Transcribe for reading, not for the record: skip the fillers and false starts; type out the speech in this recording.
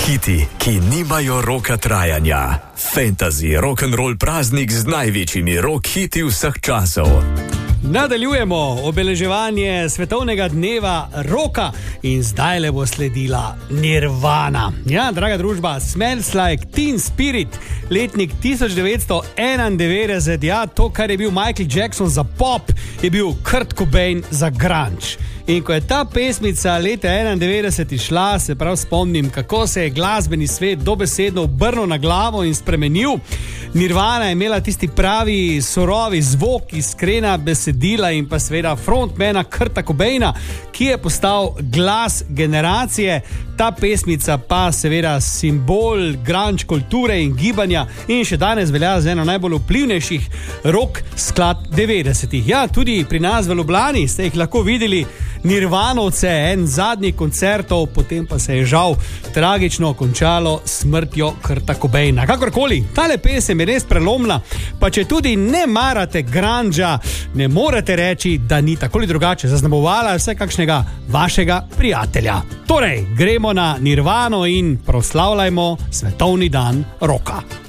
Hiti, ki nimajo roka trajanja. Fantasy rock'n'roll praznik z največjimi rock hiti vseh časov. Nadaljujemo obeleževanje svetovnega dneva roka in zdaj le bo sledila Nirvana. Ja, draga družba, Smells Like Teen Spirit, letnik 1991, ja, to, kar je bil Michael Jackson za pop, je bil Kurt Cobain za grunge. In ko je ta pesmica leta 91 išla, se prav spomnim, kako se je glasbeni svet dobesedno obrnil na glavo in spremenil. Nirvana je imela tisti pravi surovi zvok, iskrena besedila in pa seveda frontmana Kurta Cobaina, ki je postal glas generacije. Ta pesmica pa seveda simbol grunge kulture in gibanja in še danes velja za eno najbolj vplivnejših rock skladb 90-ih. Ja, tudi pri nas v Ljubljani ste jih lahko videli Nirvanovce, en zadnjih koncertov, potem pa se je žal tragično končalo smrtjo Kurta Cobaina. Kakorkoli, tale pesem je res prelomna, pa če tudi ne marate grunge-a, ne morete reči, da ni tako ali drugače zaznamovala vse kakšnega vašega prijatelja. Torej, gremo na Nirvano in proslavljajmo svetovni dan roka.